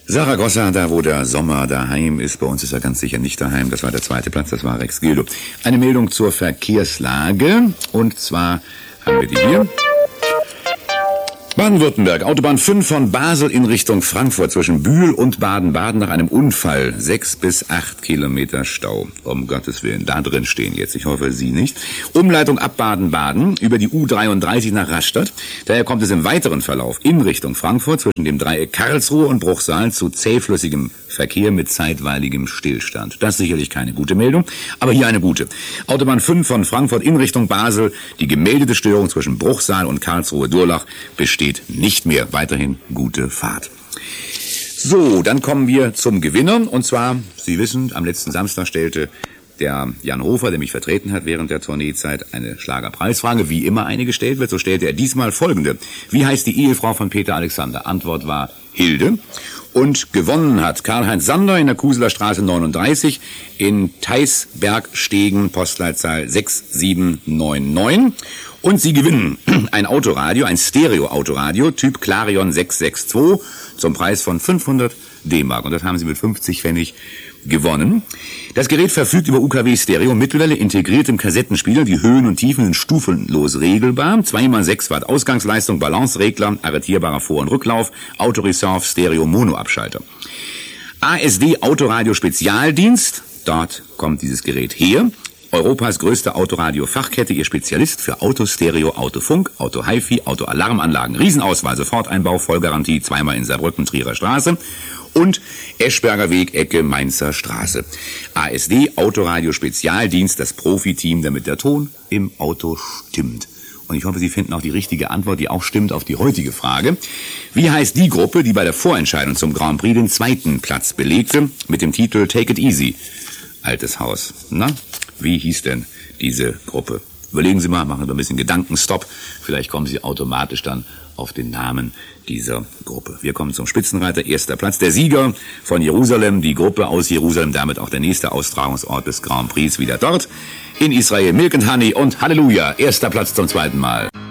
Saragossa, da wo der Sommer daheim ist, bei uns ist er ganz sicher nicht daheim. Das war der zweite Platz, das war Rex Gildo. Eine Meldung zur Verkehrslage, und zwar haben wir die hier. Baden-Württemberg, Autobahn 5 von Basel in Richtung Frankfurt zwischen Bühl und Baden-Baden nach einem Unfall. 6 bis 8 Kilometer Stau. Um Gottes Willen, da drin stehen jetzt. Ich hoffe, Sie nicht. Umleitung ab Baden-Baden über die U33 nach Rastatt. Daher kommt es im weiteren Verlauf in Richtung Frankfurt zwischen dem Dreieck Karlsruhe und Bruchsal zu zähflüssigem Verkehr mit zeitweiligem Stillstand. Das ist sicherlich keine gute Meldung, aber hier eine gute. Autobahn 5 von Frankfurt in Richtung Basel. Die gemeldete Störung zwischen Bruchsal und Karlsruhe-Durlach besteht nicht mehr. Weiterhin gute Fahrt. So, dann kommen wir zum Gewinner. Und zwar, Sie wissen, am letzten Samstag stellte der Jan Hofer, der mich vertreten hat während der Tourneezeit, eine Schlagerpreisfrage, wie immer eine gestellt wird. So stellte er diesmal folgende. Wie heißt die Ehefrau von Peter Alexander? Antwort war Hilde. Und gewonnen hat Karl-Heinz Sander in der Kuseler Straße 39 in Theisbergstegen, Postleitzahl 6799. Und Sie gewinnen ein Autoradio, ein Stereo-Autoradio, Typ Clarion 662, zum Preis von 500 D-Mark. Und das haben Sie mit 50 Pfennig gewonnen. Das Gerät verfügt über UKW-Stereo, Mittelwelle, integriert im Kassettenspieler. Die Höhen und Tiefen sind stufenlos regelbar. 2x6 Watt Ausgangsleistung, Balanceregler, arretierbarer Vor- und Rücklauf, Autoresolve, Stereo-Mono-Abschalter. ASD Autoradio Spezialdienst, dort kommt dieses Gerät her. Europas größte Autoradio-Fachkette, Ihr Spezialist für Autostereo, Autofunk, Auto-Hi-Fi, Autoalarmanlagen, Riesenauswahl, Soforteinbau, Vollgarantie, zweimal in Saarbrücken, Trierer Straße und Eschberger Weg, Ecke, Mainzer Straße. ASD Autoradio Spezialdienst, das Profiteam, damit der Ton im Auto stimmt. Und ich hoffe, Sie finden auch die richtige Antwort, die auch stimmt auf die heutige Frage. Wie heißt die Gruppe, die bei der Vorentscheidung zum Grand Prix den zweiten Platz belegte, mit dem Titel Take It Easy? Altes Haus. Na, wie hieß denn diese Gruppe? Überlegen Sie mal, machen Sie ein bisschen Gedankenstopp. Vielleicht kommen Sie automatisch dann auf den Namen dieser Gruppe. Wir kommen zum Spitzenreiter, erster Platz. Der Sieger von Jerusalem, die Gruppe aus Jerusalem, damit auch der nächste Austragungsort des Grand Prix wieder dort. In Israel, Milk and Honey und Halleluja, erster Platz zum zweiten Mal.